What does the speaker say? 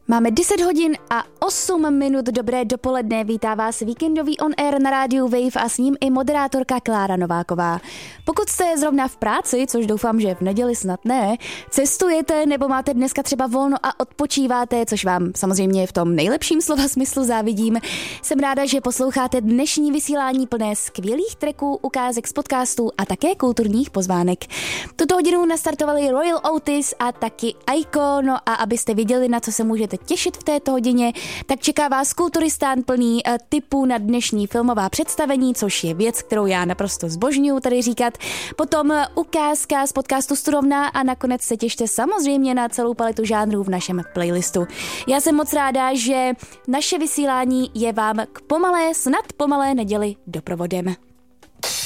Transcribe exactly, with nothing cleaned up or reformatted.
Máme deset hodin a osm minut, dobré dopoledne, vítá vás víkendový on air na rádiu Wave a s ním i moderátorka Klára Nováková. Pokud jste zrovna v práci, což doufám, že v neděli snad ne, cestujete nebo máte dneska třeba volno a odpočíváte, což vám samozřejmě v tom nejlepším slova smyslu závidím, jsem ráda, že posloucháte dnešní vysílání plné skvělých tracků, ukázek z podcastů a také kulturních pozvánek. Tuto hodinu nastartovali Royal Otis a taky Aiko, no a abyste viděli, na co se můžete těšit v této hodině, tak čeká vás Kulturistán plný uh, tipů na dnešní filmová představení, což je věc, kterou já naprosto zbožňuju tady říkat. Potom uh, ukázka z podcastu Studovna a nakonec se těšte samozřejmě na celou paletu žánrů v našem playlistu. Já jsem moc ráda, že naše vysílání je vám k pomalé, snad pomalé neděli doprovodem.